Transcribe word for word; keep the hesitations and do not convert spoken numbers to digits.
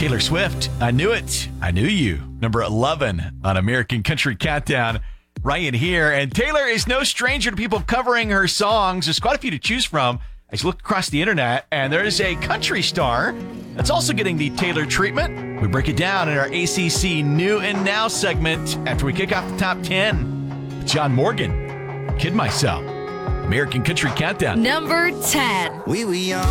Taylor Swift, I Knew It, I Knew You. Number eleven on American Country Countdown. Ryan here, and Taylor is no stranger to people covering her songs. There's quite a few to choose from. I just looked across the internet, and there is a country star that's also getting the Taylor treatment. We break it down in our A C C New and Now segment after we kick off the top ten. John Morgan, Kid Myself, American Country Countdown. Number ten. We were young